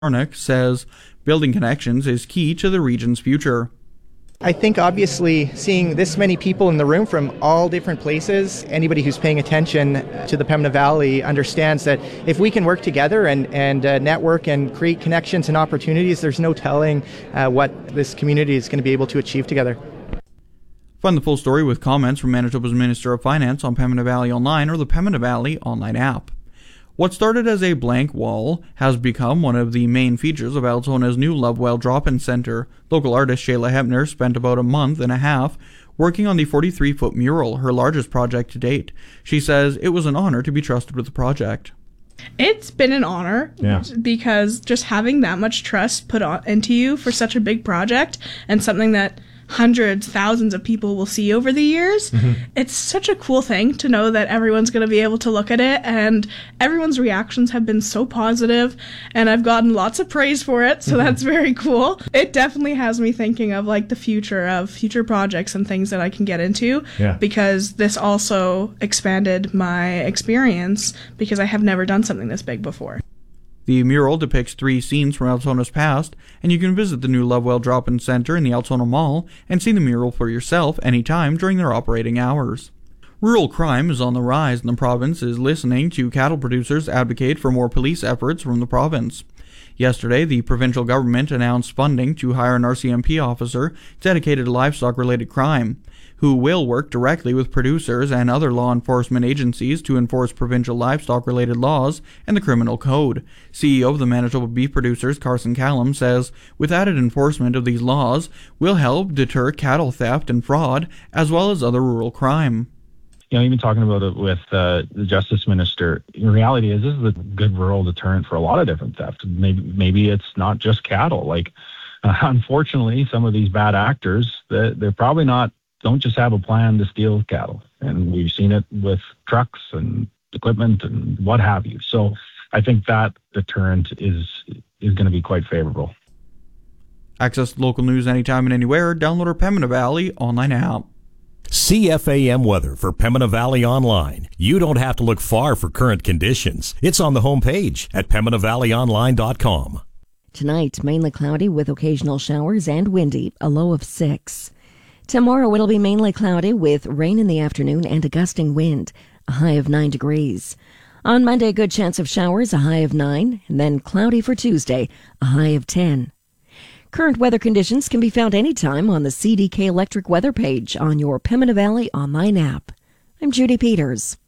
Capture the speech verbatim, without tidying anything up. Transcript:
Arnick says building connections is key to the region's future. I think obviously seeing this many people in the room from all different places, anybody who's paying attention to the Pembina Valley understands that if we can work together and, and uh, network and create connections and opportunities, there's no telling uh, what this community is going to be able to achieve together. Find the full story with comments from Manitoba's Minister of Finance on Pembina Valley Online or the Pembina Valley online app. What started as a blank wall has become one of the main features of Altona's new Lovewell Drop-In Centre. Local artist Shayla Hepner spent about a month and a half working on the forty-three foot mural, her largest project to date. She says it was an honor to be trusted with the project. It's been an honor yeah. because just having that much trust put on, into you for such a big project and something that hundreds, thousands of people will see over the years. Mm-hmm. It's such a cool thing to know that everyone's going to be able to look at it, and everyone's reactions have been so positive, and I've gotten lots of praise for it, so mm-hmm. that's very cool. It definitely has me thinking of like the future of future projects and things that I can get into, yeah. because this also expanded my experience because I have never done something this big before. The mural depicts three scenes from Altona's past, and you can visit the new Lovewell Drop-In Centre in the Altona Mall and see the mural for yourself anytime during their operating hours. Rural crime is on the rise, and the province is listening to cattle producers advocate for more police efforts from the province. Yesterday, the provincial government announced funding to hire an R C M P officer dedicated to livestock-related crime, who will work directly with producers and other law enforcement agencies to enforce provincial livestock-related laws and the criminal code. C E O of the Manitoba Beef Producers, Carson Callum, says with added enforcement of these laws will help deter cattle theft and fraud, as well as other rural crime. You know, even talking about it with uh, the Justice Minister, in reality is this is a good rural deterrent for a lot of different theft. Maybe maybe it's not just cattle. Like, uh, unfortunately, some of these bad actors, they're, they're probably not, don't just have a plan to steal cattle. And we've seen it with trucks and equipment and what have you. So I think that deterrent is is going to be quite favorable. Access local news anytime and anywhere. Download our Pembina Valley online app. C F A M weather for Pembina Valley Online. You don't have to look far for current conditions. It's on the homepage at pembina valley online dot com. Tonight, mainly cloudy with occasional showers and windy, a low of six. Tomorrow, it'll be mainly cloudy with rain in the afternoon and a gusting wind, a high of nine degrees. On Monday, a good chance of showers, a high of nine, and then cloudy for Tuesday, a high of ten. Current weather conditions can be found anytime on the C D K Electric weather page on your Pembina Valley online app. I'm Judy Peters.